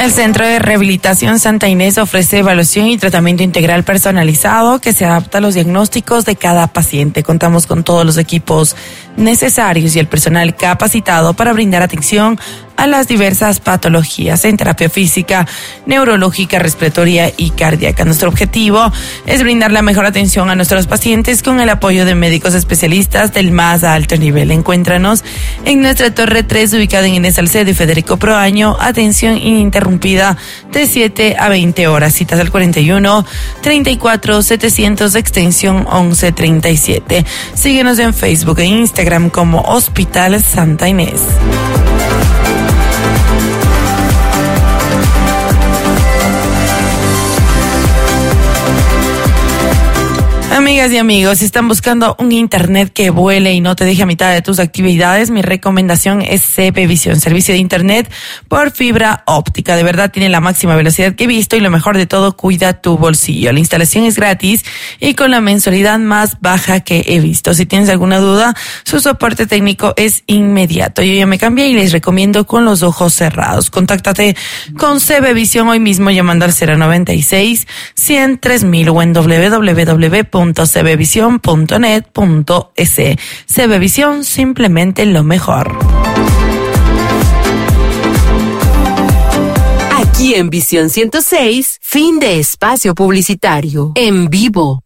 El Centro de Rehabilitación Santa Inés ofrece evaluación y tratamiento integral personalizado que se adapta a los diagnósticos de cada paciente. Contamos con todos los equipos necesarios y el personal capacitado para brindar atención a las diversas patologías en terapia física, neurológica, respiratoria y cardíaca. Nuestro objetivo es brindar la mejor atención a nuestros pacientes con el apoyo de médicos especialistas del más alto nivel. Encuéntranos en nuestra Torre 3, ubicada en Inés Salcedo y Federico Proaño. Atención ininterrumpida de 7 a 20 horas. Citas al 41 34 700 extensión 1137. Síguenos en Facebook e Instagram como Hospital Santa Inés. Amigas y amigos, si están buscando un internet que vuele y no te deje a mitad de tus actividades, mi recomendación es CB Visión, servicio de internet por fibra óptica. De verdad tiene la máxima velocidad que he visto y lo mejor de todo, cuida tu bolsillo. La instalación es gratis y con la mensualidad más baja que he visto. Si tienes alguna duda, su soporte técnico es inmediato. Yo ya me cambié y les recomiendo con los ojos cerrados. Contáctate con CB Visión hoy mismo llamando al 096 100 3000 o en www.cbvision.net.es. CB Visión, simplemente lo mejor. Aquí en Visión 106, fin de espacio publicitario. En vivo.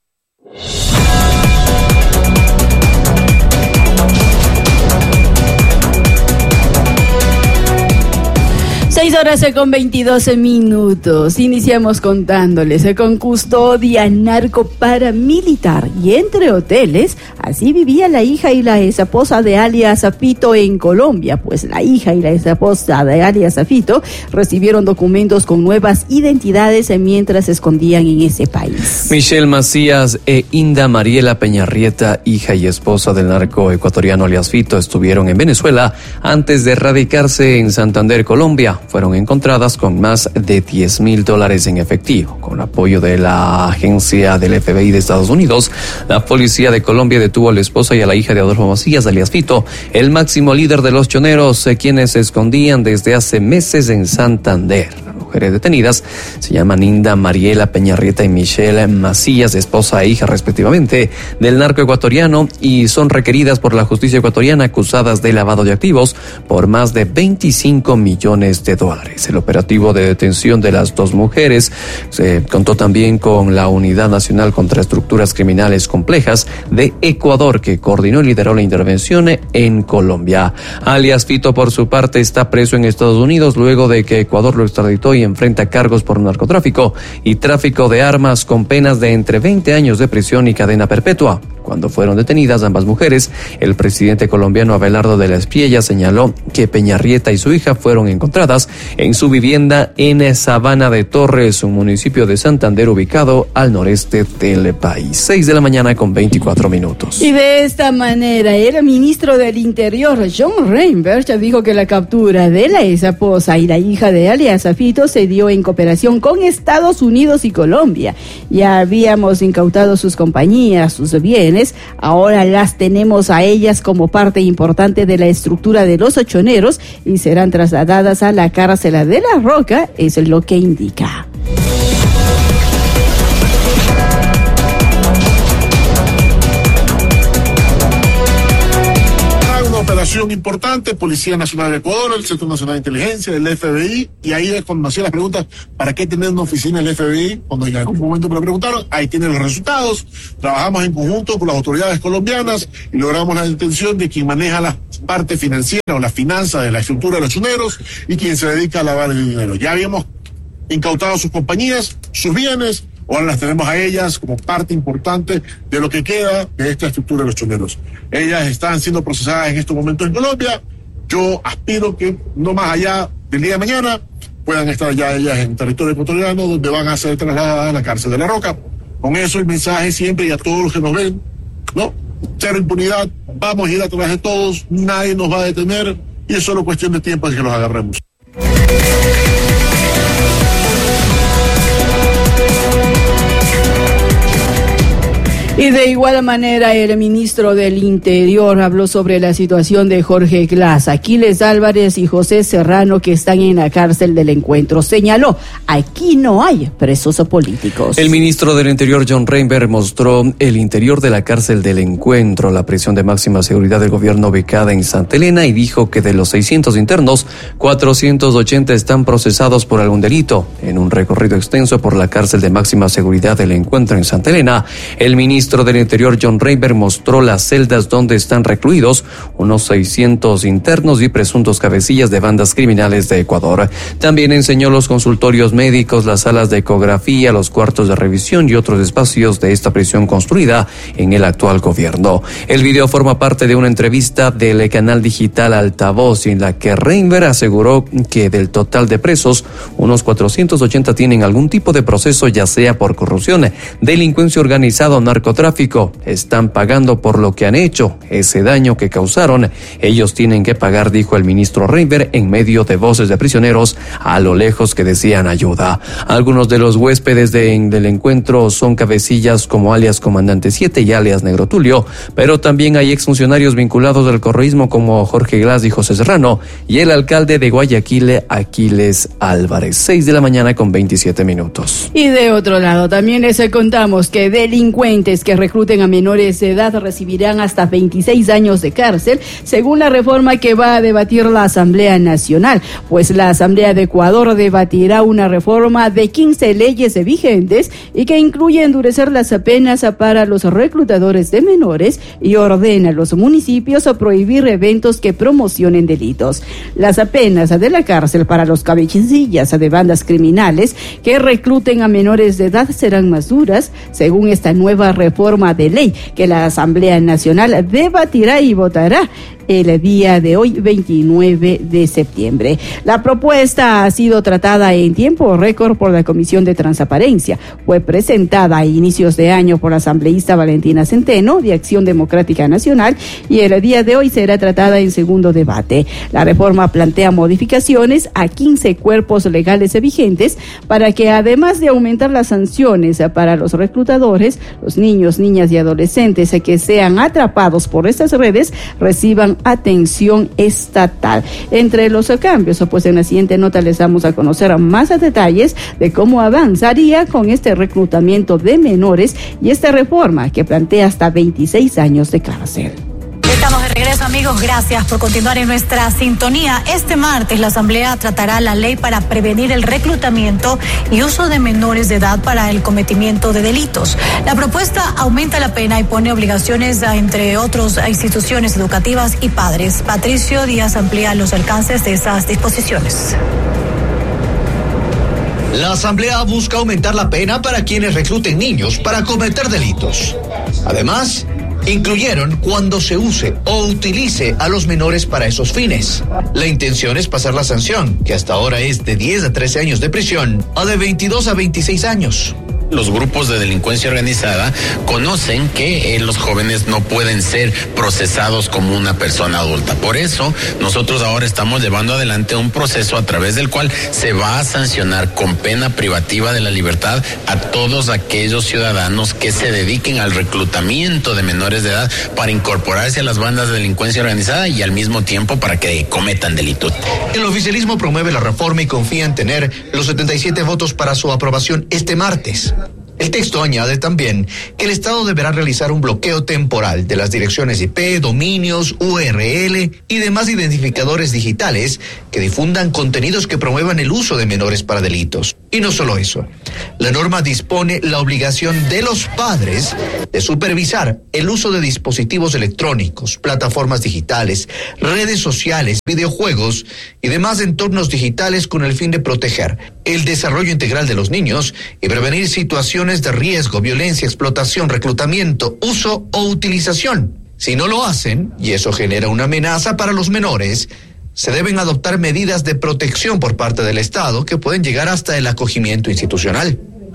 6:22 Iniciamos contándoles con custodia narco-paramilitar y entre hoteles. Así vivía la hija y la esposa de alias Zafito en Colombia, pues la hija y la esposa de alias Zafito recibieron documentos con nuevas identidades mientras se escondían en ese país. Michelle Macías e Inda Mariela Peñarrieta, hija y esposa del narco ecuatoriano alias Fito, estuvieron en Venezuela antes de radicarse en Santander, Colombia. Fueron encontradas con más de $10,000 en efectivo. Con apoyo de la agencia del FBI de Estados Unidos, la policía de Colombia detuvo a la esposa y a la hija de Adolfo Macías, alias Fito, el máximo líder de los choneros, quienes se escondían desde hace meses en Santander. Las mujeres detenidas se llaman Inda Mariela Peñarrieta y Michelle Macías, esposa e hija respectivamente del narco ecuatoriano, y son requeridas por la justicia ecuatoriana acusadas de lavado de activos por más de $25 millones. El operativo de detención de las dos mujeres se contó también con la Unidad Nacional contra Estructuras Criminales Complejas de Ecuador, que coordinó y lideró la intervención en Colombia. Alias Fito, por su parte, está preso en Estados Unidos luego de que Ecuador lo extraditó y enfrenta cargos por narcotráfico y tráfico de armas con penas de entre 20 años de prisión y cadena perpetua. Cuando fueron detenidas ambas mujeres, el presidente colombiano Abelardo de la Espriella señaló que Peñarrieta y su hija fueron encontradas en su vivienda en Sabana de Torres, un municipio de Santander ubicado al noreste del país. 6:24 a.m. Y de esta manera, el ministro del Interior, John Reinberg, dijo que la captura de la esposa y la hija de alias Zafito se dio en cooperación con Estados Unidos y Colombia. Ya habíamos incautado sus compañías, sus bienes. Ahora las tenemos a ellas como parte importante de la estructura de los choneros y serán trasladadas a la cárcel de La Roca, es lo que indica. Operación importante, Policía Nacional de Ecuador, el Centro Nacional de Inteligencia, el FBI, y ahí es cuando me hacían las preguntas, ¿para qué tener una oficina del FBI? Cuando en algún momento me lo preguntaron, ahí tienen los resultados. Trabajamos en conjunto con las autoridades colombianas y logramos la detención de quien maneja la parte financiera o la finanza de la estructura de los choneros y quien se dedica a lavar el dinero. Ya habíamos incautado sus compañías, sus bienes. Ahora las tenemos a ellas como parte importante de lo que queda de esta estructura de los choneros. Ellas están siendo procesadas en estos momentos en Colombia. Yo aspiro que no más allá del día de mañana puedan estar ya ellas en territorio ecuatoriano, donde van a ser trasladadas a la cárcel de La Roca. Con eso el mensaje siempre, y a todos los que nos ven, ¿no? Cero impunidad, vamos a ir a través de todos, nadie nos va a detener y es solo cuestión de tiempo de que los agarremos. Y de igual manera, el ministro del Interior habló sobre la situación de Jorge Glass, Aquiles Álvarez y José Serrano, que están en la cárcel del Encuentro. Señaló, aquí no hay presos políticos. El ministro del Interior, John Reinberg, mostró el interior de la cárcel del Encuentro, la prisión de máxima seguridad del gobierno ubicada en Santa Elena, y dijo que de los 600 internos, 480 están procesados por algún delito. En un recorrido extenso por la cárcel de máxima seguridad del Encuentro en Santa Elena, el ministro del Interior, John Reinberg, mostró las celdas donde están recluidos unos 600 internos y presuntos cabecillas de bandas criminales de Ecuador. También enseñó los consultorios médicos, las salas de ecografía, los cuartos de revisión y otros espacios de esta prisión construida en el actual gobierno. El video forma parte de una entrevista del canal digital Altavoz, en la que Reinberg aseguró que del total de presos, unos 480 tienen algún tipo de proceso, ya sea por corrupción, delincuencia organizada o narcotráfico. Están pagando por lo que han hecho, ese daño que causaron. Ellos tienen que pagar, dijo el ministro Reinberg en medio de voces de prisioneros a lo lejos que decían ayuda. Algunos de los huéspedes del Encuentro son cabecillas como alias Comandante 7 y alias Negro Tulio, pero también hay exfuncionarios vinculados al correísmo como Jorge Glass y José Serrano, y el alcalde de Guayaquil, Aquiles Álvarez. 6:27 a.m. Y de otro lado, también les contamos que delincuentes que recluten a menores de edad recibirán hasta 26 años de cárcel, según la reforma que va a debatir la Asamblea Nacional. Pues la Asamblea de Ecuador debatirá una reforma de 15 leyes vigentes y que incluye endurecer las penas para los reclutadores de menores y ordena a los municipios a prohibir eventos que promocionen delitos. Las penas de la cárcel para los cabecillas de bandas criminales que recluten a menores de edad serán más duras, según esta nueva reforma de ley que la Asamblea Nacional debatirá y votará el día de hoy, 29 de septiembre. La propuesta ha sido tratada en tiempo récord por la Comisión de Transparencia. Fue presentada a inicios de año por la asambleísta Valentina Centeno, de Acción Democrática Nacional, y el día de hoy será tratada en segundo debate. La reforma plantea modificaciones a 15 cuerpos legales vigentes para que, además de aumentar las sanciones para los reclutadores, los niños, niñas y adolescentes que sean atrapados por estas redes reciban atención estatal. Entre los cambios, pues en la siguiente nota les damos a conocer más detalles de cómo avanzaría con este reclutamiento de menores y esta reforma que plantea hasta 26 años de cárcel. Estamos de regreso, amigos. Gracias por continuar en nuestra sintonía. Este martes la Asamblea tratará la ley para prevenir el reclutamiento y uso de menores de edad para el cometimiento de delitos. La propuesta aumenta la pena y pone obligaciones entre otros, a instituciones educativas y padres. Patricio Díaz amplía los alcances de esas disposiciones. La Asamblea busca aumentar la pena para quienes recluten niños para cometer delitos. Además, incluyeron cuando se use o utilice a los menores para esos fines. La intención es pasar la sanción, que hasta ahora es de 10 a 13 años de prisión, a de 22 a 26 años. Los grupos de delincuencia organizada conocen que los jóvenes no pueden ser procesados como una persona adulta. Por eso, nosotros ahora estamos llevando adelante un proceso a través del cual se va a sancionar con pena privativa de la libertad a todos aquellos ciudadanos que se dediquen al reclutamiento de menores de edad para incorporarse a las bandas de delincuencia organizada y al mismo tiempo para que cometan delitos. El oficialismo promueve la reforma y confía en tener los 77 votos para su aprobación este martes. El texto añade también que el Estado deberá realizar un bloqueo temporal de las direcciones IP, dominios, URL y demás identificadores digitales que difundan contenidos que promuevan el uso de menores para delitos. Y no solo eso, la norma dispone la obligación de los padres de supervisar el uso de dispositivos electrónicos, plataformas digitales, redes sociales, videojuegos y demás entornos digitales con el fin de proteger el desarrollo integral de los niños y prevenir situaciones de riesgo, violencia, explotación, reclutamiento, uso o utilización. Si no lo hacen, y eso genera una amenaza para los menores, se deben adoptar medidas de protección por parte del Estado que pueden llegar hasta el acogimiento institucional.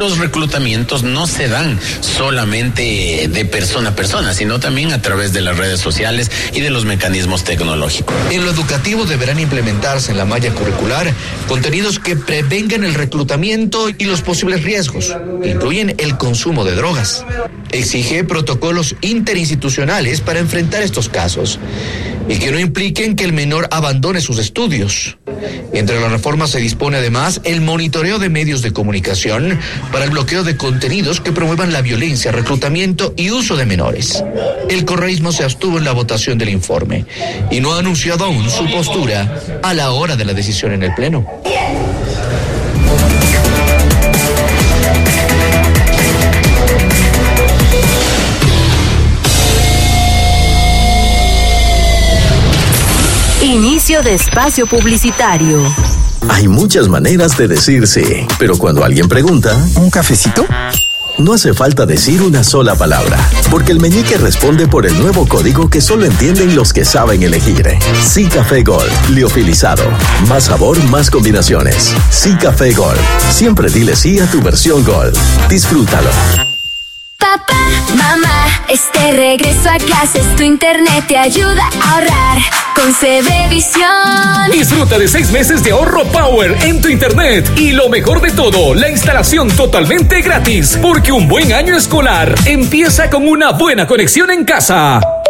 Los reclutamientos no se dan solamente de persona a persona, sino también a través de las redes sociales y de los mecanismos tecnológicos. En lo educativo deberán implementarse en la malla curricular contenidos que prevengan el reclutamiento y los posibles riesgos. Incluyen el consumo de drogas. Exige protocolos interinstitucionales para enfrentar estos casos y que no impliquen que el menor abandone sus estudios. Entre las reformas se dispone además el monitoreo de medios de comunicación para el bloqueo de contenidos que promuevan la violencia, reclutamiento y uso de menores. El correísmo se abstuvo en la votación del informe y no ha anunciado aún su postura a la hora de la decisión en el Pleno. Inicio de espacio publicitario. Hay muchas maneras de decir sí, pero cuando alguien pregunta, ¿un cafecito? No hace falta decir una sola palabra, porque el meñique responde por el nuevo código que solo entienden los que saben elegir. Sí Café Gold, liofilizado. Más sabor, más combinaciones. Sí Café Gold. Siempre dile sí a tu versión Gold. Disfrútalo. Papá, mamá, este regreso a clases, tu internet te ayuda a ahorrar con CBVision. Disfruta de 6 meses de ahorro Power en tu internet. Y lo mejor de todo, la instalación totalmente gratis. Porque un buen año escolar empieza con una buena conexión en casa.